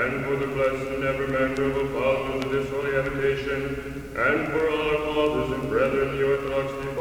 and for the blessed and every member of the fathers of this holy habitation, and for all our fathers and brethren, the Orthodox